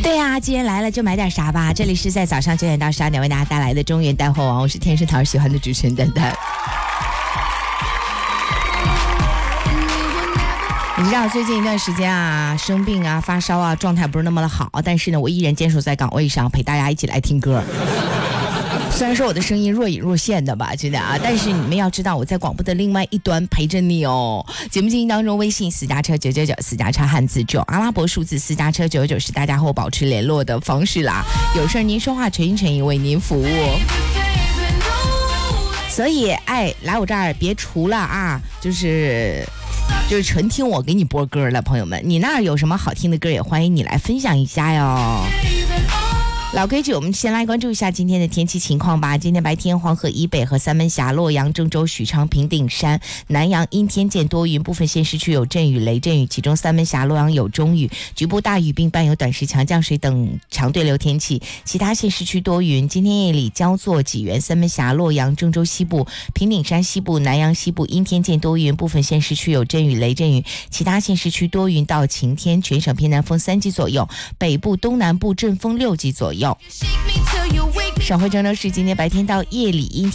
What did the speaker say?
对啊，既然来了就买点啥吧。这里是在早上9点到12点为大家带来的中原带货网，我是天生讨人喜欢的主持人蛋蛋。你知道最近一段时间啊，生病啊，发烧啊，状态不是那么的好，但是呢，我依然坚守在岗位上，陪大家一起来听歌。虽然说我的声音若隐若现的吧，真的啊，但是你们要知道我在广播的另外一端陪着你哦。节目进行当中，微信私家车999，私家车汉字9，阿拉伯数字私家车999是大家和我保持联络的方式啦。有事您说话，诚心诚意为您服务。所以，来我这儿别除了啊，就是纯听我给你播歌了，朋友们，你那儿有什么好听的歌，也欢迎你来分享一下哟。老规矩，我们先来关注一下今天的天气情况吧。今天白天黄河以北和三门峡、洛阳、郑州、许昌、平顶山、南阳阴天见多云，部分县市区有阵雨、雷阵雨，其中三门峡、洛阳有中雨，局部大雨并伴有短时强降水等强对流天气，其他县市区多云。今天夜里焦作、济源、三门峡、洛阳、郑州西部、平顶山西部、南阳西部阴天见多云，部分县市区有阵雨、雷阵雨，其他县市区多云到晴天，全省偏南风3级左右，北部东南部阵风6级左右。省会郑州市今天白天到夜里阴